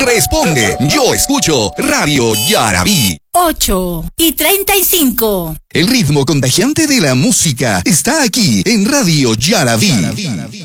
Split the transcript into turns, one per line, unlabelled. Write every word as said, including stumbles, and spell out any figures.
Responde, yo escucho Radio Yarabí.
ocho y treinta y cinco.
El ritmo contagiante de la música está aquí en Radio Yarabí.